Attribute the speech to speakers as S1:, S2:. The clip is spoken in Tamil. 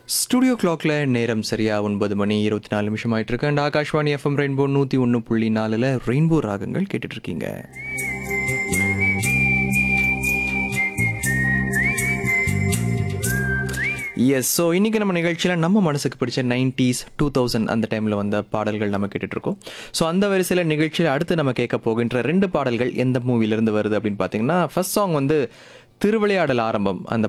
S1: ஸ்டுடியோ கிளாக்ல நேரம் சரியா 9 மணி 24 நிமிஷம் ஆயிட்டு இருக்கு. And Akashvani FM rainbow 101.4ல rainbow ராகங்கள் கேட்டுட்டு இருக்கீங்க. எஸ். ஸோ இன்னைக்கு நம்ம நிகழ்ச்சியில் நம்ம மனசுக்கு பிடிச்ச 90s 2000 அந்த டைமில் வந்த பாடல்கள் நம்ம கேட்டுட்டு இருக்கோம். ஸோ அந்த வரிசையில் நிகழ்ச்சியில் அடுத்து நம்ம கேட்க போகின்ற 2 பாடல்கள் எந்த மூவிலேருந்து வருது அப்படின்னு பார்த்தீங்கன்னா, ஃபர்ஸ்ட் சாங் வந்து திருவிளையாடல் ஆரம்பம் அந்த